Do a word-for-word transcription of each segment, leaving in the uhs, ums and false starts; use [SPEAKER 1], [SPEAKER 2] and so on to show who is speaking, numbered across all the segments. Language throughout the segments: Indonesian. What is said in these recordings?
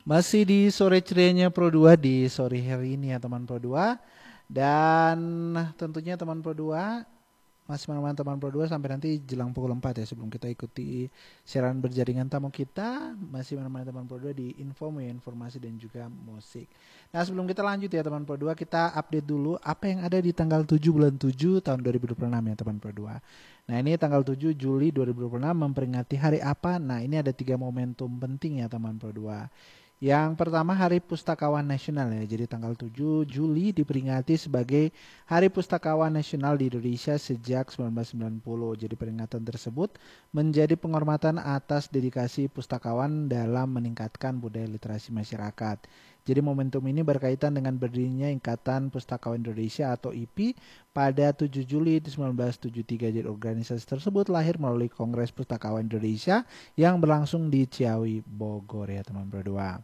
[SPEAKER 1] Masih di sore cerianya Pro dua di sore hari ini ya teman Pro dua. Dan tentunya teman Pro dua masih menemani teman Pro dua sampai nanti jelang pukul empat ya, sebelum kita ikuti siaran berjaringan tamu kita. Masih menemani teman Pro dua di info, informasi dan juga musik. Nah, sebelum kita lanjut ya teman Pro dua, kita update dulu apa yang ada di tanggal tujuh bulan tujuh tahun dua ribu dua puluh enam ya teman Pro dua. Nah, ini tanggal tujuh Juli dua ribu dua puluh enam memperingati hari apa? Nah, ini ada tiga momentum penting ya teman Pro dua. Yang pertama, Hari Pustakawan Nasional ya. Jadi tanggal tujuh Juli diperingati sebagai Hari Pustakawan Nasional di Indonesia sejak seribu sembilan ratus sembilan puluh. Jadi peringatan tersebut menjadi penghormatan atas dedikasi pustakawan dalam meningkatkan budaya literasi masyarakat. Jadi momentum ini berkaitan dengan berdirinya Ikatan Pustakawan Indonesia atau I P I pada tujuh Juli seribu sembilan ratus tujuh puluh tiga. Jadi organisasi tersebut lahir melalui Kongres Pustakawan Indonesia yang berlangsung di Ciawi, Bogor ya teman Pro dua.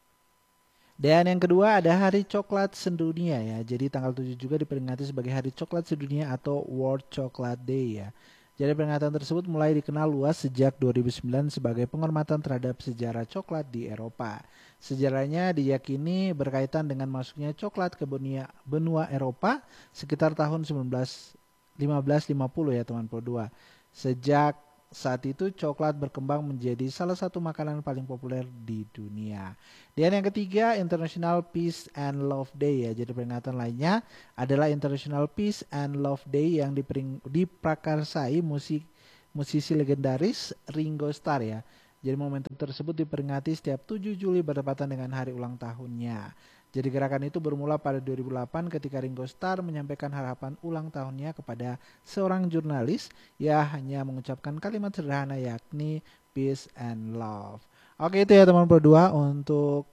[SPEAKER 1] Dan yang kedua ada Hari Coklat Sedunia ya. Jadi tanggal tujuh juga diperingati sebagai Hari Coklat Sedunia atau World Chocolate Day ya. Jadi peringatan tersebut mulai dikenal luas sejak dua ribu sembilan sebagai penghormatan terhadap sejarah coklat di Eropa. Sejarahnya diyakini berkaitan dengan masuknya coklat ke benua, benua Eropa sekitar tahun seribu lima ratus lima puluh ya teman Pro dua. Sejak saat itu coklat berkembang menjadi salah satu makanan paling populer di dunia. Dan yang ketiga, International Peace and Love Day ya. Jadi peringatan lainnya adalah International Peace and Love Day yang dipering, diprakarsai musik musisi legendaris Ringo Starr ya. Jadi momentum tersebut diperingati setiap tujuh Juli bertepatan dengan hari ulang tahunnya. Jadi gerakan itu bermula pada dua ribu delapan ketika Ringo Starr menyampaikan harapan ulang tahunnya kepada seorang jurnalis. Ya hanya mengucapkan kalimat sederhana yakni peace and love. Oke, itu ya teman Pro dua untuk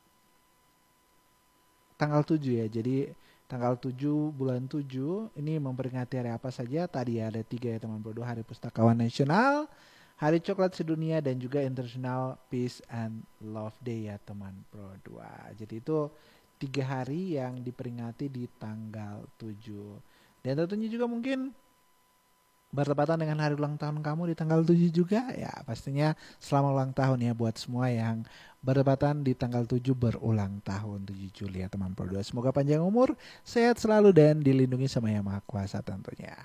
[SPEAKER 1] tanggal tujuh ya. Jadi tanggal tujuh bulan tujuh ini memperingati hari apa saja? Tadi ya ada tiga ya teman Pro dua, Hari Pustakawan Nasional, Hari Coklat Sedunia, dan juga International Peace and Love Day ya teman Pro dua. Jadi itu tiga hari yang diperingati di tanggal tujuh. Dan tentunya juga mungkin bertepatan dengan hari ulang tahun kamu di tanggal tujuh juga. Ya pastinya selamat ulang tahun ya buat semua yang bertepatan di tanggal tujuh berulang tahun tujuh Juli ya teman Pro dua. Semoga panjang umur, sehat selalu, dan dilindungi sama Yang Maha Kuasa tentunya.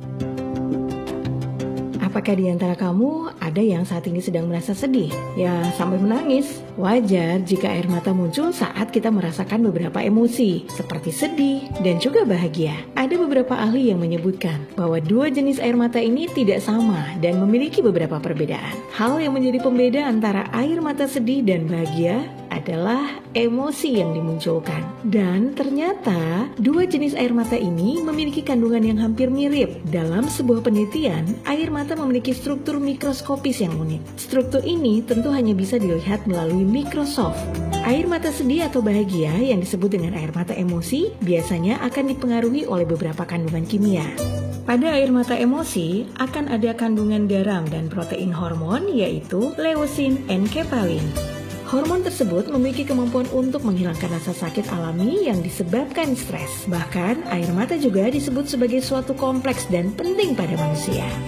[SPEAKER 2] Apakah di antara kamu ada yang saat ini sedang merasa sedih? Ya, sampai menangis. Wajar jika air mata muncul saat kita merasakan beberapa emosi, seperti sedih dan juga bahagia. Ada beberapa ahli yang menyebutkan bahwa dua jenis air mata ini tidak sama dan memiliki beberapa perbedaan. Hal yang menjadi pembeda antara air mata sedih dan bahagia adalah emosi yang dimunculkan. Dan ternyata dua jenis air mata ini memiliki kandungan yang hampir mirip. Dalam sebuah penelitian, air mata memiliki struktur mikroskopis yang unik. Struktur ini tentu hanya bisa dilihat melalui mikroskop. Air mata sedih atau bahagia yang disebut dengan air mata emosi biasanya akan dipengaruhi oleh beberapa kandungan kimia. Pada air mata emosi akan ada kandungan garam dan protein hormon yaitu leusin dan enkephalin. Hormon tersebut memiliki kemampuan untuk menghilangkan rasa sakit alami yang disebabkan stres. Bahkan, air mata juga disebut sebagai suatu kompleks dan penting pada manusia.